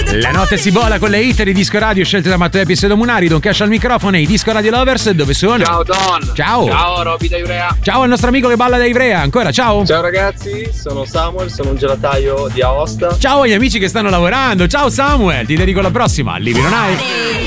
La notte si vola con le hit di Disco Radio scelte da Matteo Epi e Sedo Munari. Don Cash al microfono e i Disco Radio Lovers dove sono? Ciao Don. Ciao. Ciao Roby da Ivrea. Ciao al nostro amico che balla da Ivrea. Ancora ciao. Ciao ragazzi, sono Samuel, sono un gelataio di Aosta. Ciao agli amici che stanno lavorando. Ciao Samuel, ti dedico la prossima. Living on Air.